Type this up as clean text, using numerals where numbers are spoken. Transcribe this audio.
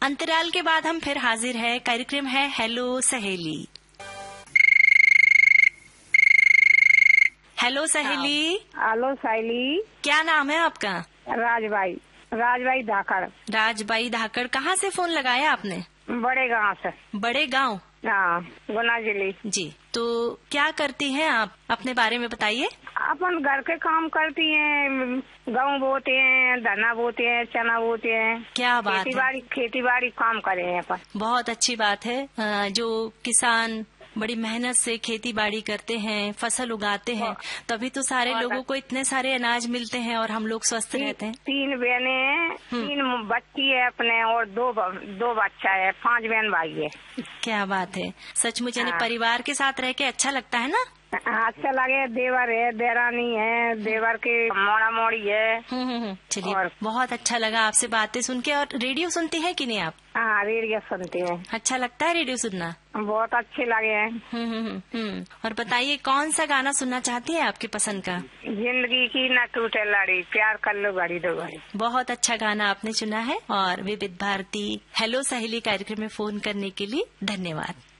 अंतराल के बाद हम फिर हाजिर है। कार्यक्रम है हेलो सहेली। हेलो सहेली। हेलो सहेली। क्या नाम है आपका? राजबाई धाकड़। राजबाई धाकड़, कहाँ से फोन लगाया आपने? बड़े गांव से। बड़े गांव? हाँ, गुना जिले। जी, तो क्या करती हैं आप, अपने बारे में बताइए। अपन घर के काम करती हैं, गेहूँ बोते हैं, धना बोते हैं, चना बोते हैं। क्या बात है। खेती बाड़ी काम करे हैं अपन। बहुत अच्छी बात है। जो किसान बड़ी मेहनत से खेती बाड़ी करते हैं, फसल उगाते हैं, तभी तो सारे लोगों को इतने सारे अनाज मिलते हैं और हम लोग स्वस्थ रहते हैं। 3 बहने हैं, 3 बच्ची है अपने और 2 बच्चा है, 5 बहन भाई है। क्या बात है। सचमुच यानी परिवार के साथ रह के अच्छा लगता है ना? अच्छा लगे। देवर है, देरानी है, देवर के मोड़ा मोड़ी है। चलिए, बहुत अच्छा लगा आपसे बातें सुन के। और रेडियो सुनती है कि नहीं आप? हाँ, रेडियो सुनती है। अच्छा लगता है रेडियो सुनना? बहुत अच्छे लगे हैं। और बताइए, कौन सा गाना सुनना चाहती है आपकी पसंद का? जिंदगी की न टूटे लड़ी, प्यार कर लो घड़ी दो घड़ी। बहुत अच्छा गाना आपने चुना है। और विविध भारती हेलो सहेली कार्यक्रम में फोन करने के लिए धन्यवाद।